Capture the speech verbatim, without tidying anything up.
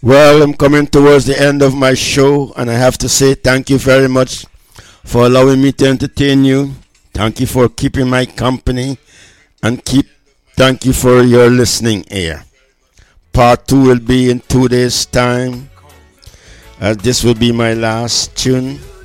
Well, I'm coming towards the end of my show, and I have to say thank you very much for allowing me to entertain you. Thank you for keeping my company, and keep. Thank you for your listening ear. Part two will be in two days' time. Uh, this will be my last tune.